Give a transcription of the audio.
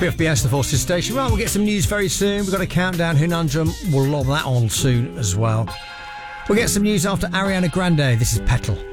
BFBS, the Forces Station. Right, we'll get some news very soon. We've got a countdown. Hunanjum, we'll lob that on soon as well. We'll get some news after Ariana Grande. This is Petal.